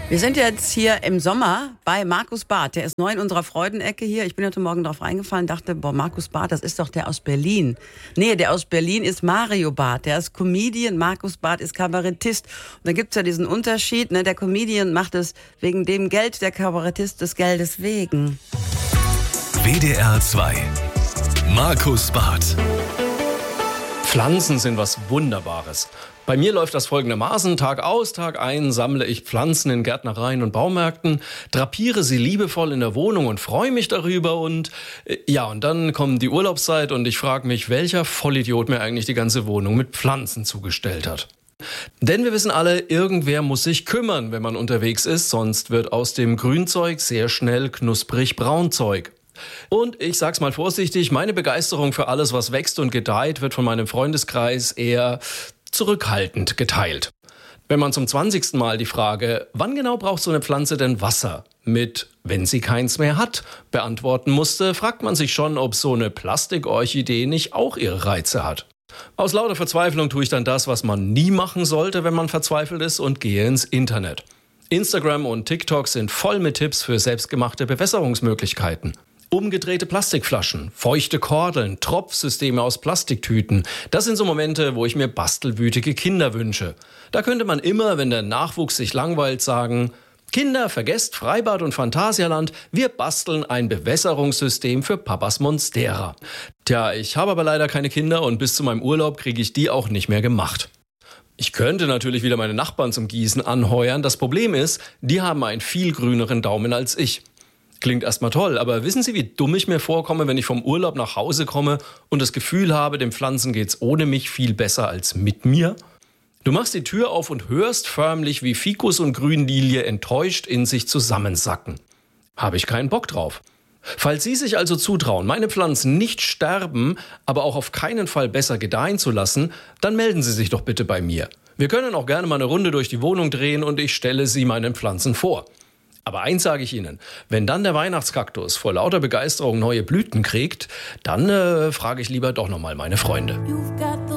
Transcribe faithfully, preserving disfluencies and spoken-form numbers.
Wir sind jetzt hier im Sommer bei Markus Barth. Der ist neu in unserer Freudenecke hier. Ich bin heute Morgen drauf reingefallen, dachte, boah, Markus Barth, das ist doch der aus Berlin. Nee, der aus Berlin ist Mario Barth. Der ist Comedian, Markus Barth ist Kabarettist. Und da gibt's ja diesen Unterschied, ne? Der Comedian macht es wegen dem Geld, der Kabarettist des Geldes wegen. W D R zwei. Markus Barth. Pflanzen sind was Wunderbares. Bei mir läuft das folgendermaßen. Tag aus, Tag ein sammle ich Pflanzen in Gärtnereien und Baumärkten, drapiere sie liebevoll in der Wohnung und freue mich darüber. Und äh, ja, und dann kommt die Urlaubszeit und ich frage mich, welcher Vollidiot mir eigentlich die ganze Wohnung mit Pflanzen zugestellt hat. Denn wir wissen alle, irgendwer muss sich kümmern, wenn man unterwegs ist, sonst wird aus dem Grünzeug sehr schnell knusprig Braunzeug. Und ich sag's mal vorsichtig, meine Begeisterung für alles, was wächst und gedeiht, wird von meinem Freundeskreis eher zurückhaltend geteilt. Wenn man zum zwanzigsten Mal die Frage, wann genau braucht so eine Pflanze denn Wasser, mit wenn sie keins mehr hat, beantworten musste, fragt man sich schon, ob so eine Plastikorchidee nicht auch ihre Reize hat. Aus lauter Verzweiflung tue ich dann das, was man nie machen sollte, wenn man verzweifelt ist, und gehe ins Internet. Instagram und TikTok sind voll mit Tipps für selbstgemachte Bewässerungsmöglichkeiten. Umgedrehte Plastikflaschen, feuchte Kordeln, Tropfsysteme aus Plastiktüten. Das sind so Momente, wo ich mir bastelwütige Kinder wünsche. Da könnte man immer, wenn der Nachwuchs sich langweilt, sagen: Kinder, vergesst Freibad und Phantasialand, wir basteln ein Bewässerungssystem für Papas Monstera. Tja, ich habe aber leider keine Kinder und bis zu meinem Urlaub kriege ich die auch nicht mehr gemacht. Ich könnte natürlich wieder meine Nachbarn zum Gießen anheuern. Das Problem ist, die haben einen viel grüneren Daumen als ich. Klingt erstmal toll, aber wissen Sie, wie dumm ich mir vorkomme, wenn ich vom Urlaub nach Hause komme und das Gefühl habe, den Pflanzen geht's ohne mich viel besser als mit mir? Du machst die Tür auf und hörst förmlich, wie Fikus und Grünlilie enttäuscht in sich zusammensacken. Habe ich keinen Bock drauf. Falls Sie sich also zutrauen, meine Pflanzen nicht sterben, aber auch auf keinen Fall besser gedeihen zu lassen, dann melden Sie sich doch bitte bei mir. Wir können auch gerne mal eine Runde durch die Wohnung drehen und ich stelle Sie meinen Pflanzen vor. Aber eins sage ich Ihnen, wenn dann der Weihnachtskaktus vor lauter Begeisterung neue Blüten kriegt, dann äh, frage ich lieber doch nochmal meine Freunde.